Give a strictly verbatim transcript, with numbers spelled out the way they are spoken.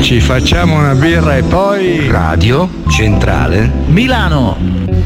Ci facciamo una birra e poi... Radio Centrale Milano.